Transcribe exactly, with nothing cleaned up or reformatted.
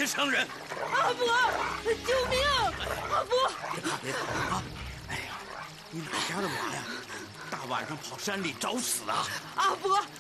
是生人。 阿伯，救命！阿伯， 别怕别怕啊！哎呀，你哪家的娃呀？大晚上跑山里找死啊！ 阿伯，